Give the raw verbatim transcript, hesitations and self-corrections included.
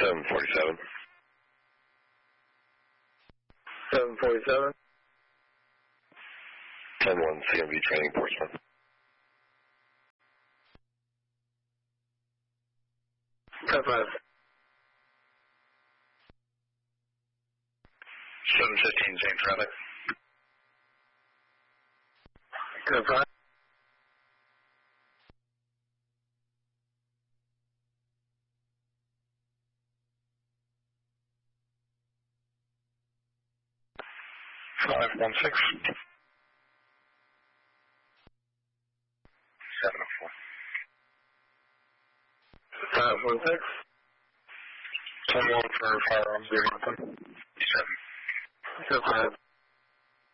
seven forty-seven. seven forty-seven. ten one C M V training, Portsmouth. ten five. seven fifteen, same traffic. ten five. five one six. seven oh four. five one six. ten one for firearms, zero one. seven. ten five.